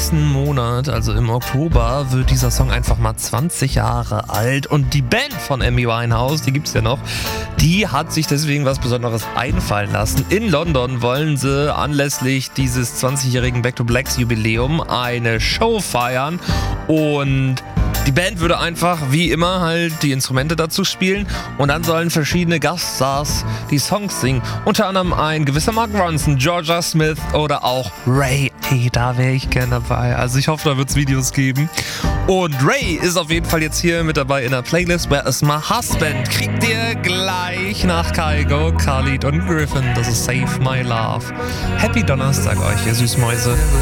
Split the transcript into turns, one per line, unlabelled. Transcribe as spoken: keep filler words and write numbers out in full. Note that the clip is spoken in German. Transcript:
nächsten Monat, also im Oktober, wird dieser Song einfach mal zwanzig Jahre alt. Und die Band von Amy Winehouse, die gibt's ja noch, die hat sich deswegen was Besonderes einfallen lassen. In London wollen sie anlässlich dieses zwanzigjährigen Back to Blacks Jubiläum eine Show feiern. Und die Band würde einfach, wie immer, halt die Instrumente dazu spielen und dann sollen verschiedene Gaststars die Songs singen. Unter anderem ein gewisser Mark Ronson, Georgia Smith oder auch Ray. Hey, da wäre ich gern dabei. Also ich hoffe, da wird es Videos geben. Und Ray ist auf jeden Fall jetzt hier mit dabei in der Playlist. Where is my husband? Kriegt ihr gleich nach Kygo, Khalid und Griffin. Das ist Save My Love. Happy Donnerstag euch, ihr Süßmäuse.